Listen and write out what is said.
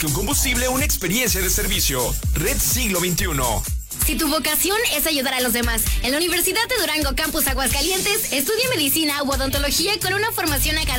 que un combustible, una experiencia de servicio. Red Siglo XXI. Si tu vocación es ayudar a los demás, en la Universidad de Durango Campus Aguascalientes, estudia medicina u odontología con una formación académica